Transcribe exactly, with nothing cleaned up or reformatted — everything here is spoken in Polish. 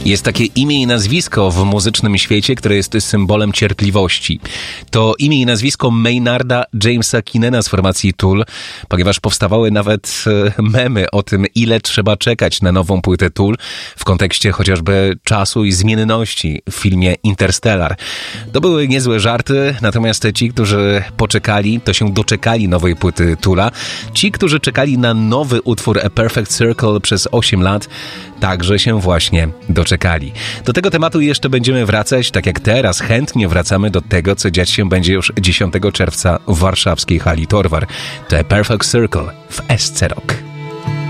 Jest takie imię i nazwisko w muzycznym świecie, które jest symbolem cierpliwości. To imię i nazwisko Maynarda Jamesa Kinnena z formacji Tool, ponieważ powstawały nawet memy o tym, ile trzeba czekać na nową płytę Tool w kontekście chociażby czasu i zmienności w filmie Interstellar. To były niezłe żarty, natomiast ci, którzy poczekali, to się doczekali nowej płyty Toola. Ci, którzy czekali na nowy utwór A Perfect Circle przez osiem lat, także się właśnie doczekali. Do tego tematu jeszcze będziemy wracać, tak jak teraz chętnie wracamy do tego, co dziać się będzie już dziesiątego czerwca w warszawskiej hali Torwar. To A Perfect Circle w S C Rock.